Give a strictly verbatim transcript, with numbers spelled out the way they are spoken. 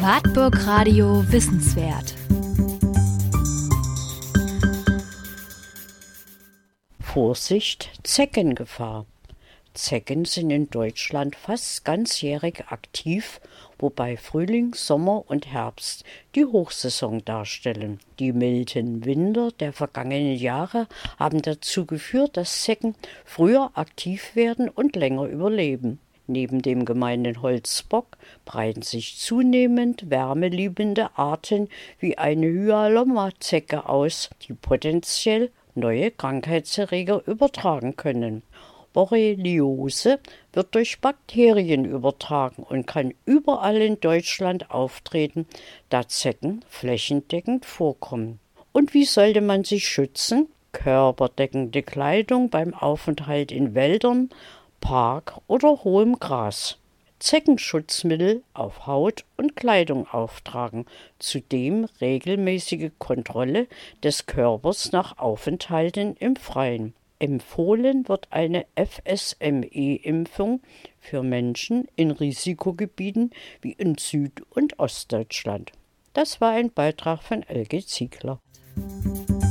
Wartburg Radio Wissenswert. Vorsicht, Zeckengefahr. Zecken sind in Deutschland fast ganzjährig aktiv, wobei Frühling, Sommer und Herbst die Hochsaison darstellen. Die milden Winter der vergangenen Jahre haben dazu geführt, dass Zecken früher aktiv werden und länger überleben. Neben dem gemeinen Holzbock breiten sich zunehmend wärmeliebende Arten wie eine Hyalomma-Zecke aus, die potenziell neue Krankheitserreger übertragen können. Borreliose wird durch Bakterien übertragen und kann überall in Deutschland auftreten, da Zecken flächendeckend vorkommen. Und wie sollte man sich schützen? Körperdeckende Kleidung beim Aufenthalt in Wäldern, Park oder hohem Gras. Zeckenschutzmittel auf Haut und Kleidung auftragen, zudem regelmäßige Kontrolle des Körpers nach Aufenthalten im Freien. Empfohlen wird eine F S M E-Impfung für Menschen in Risikogebieten wie in Süd- und Ostdeutschland. Das war ein Beitrag von Elke Ziegler.